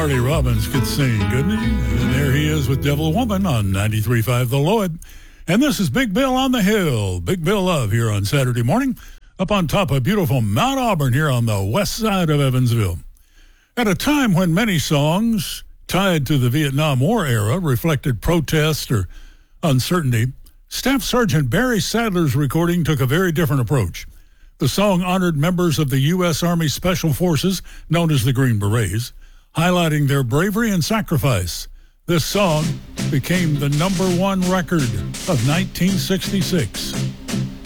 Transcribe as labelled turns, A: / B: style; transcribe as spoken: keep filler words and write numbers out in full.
A: Marty Robbins could sing, couldn't he? And there he is with Devil Woman on ninety-three point five The Lloyd. And this is Big Bill on the Hill. Big Bill Love here on Saturday morning up on top of beautiful Mount Auburn here on the west side of Evansville. At a time when many songs tied to the Vietnam War era reflected protest or uncertainty, Staff Sergeant Barry Sadler's recording took a very different approach. The song honored members of the U S. Army Special Forces, known as the Green Berets, highlighting their bravery and sacrifice. This song became the number one record of nineteen sixty-six.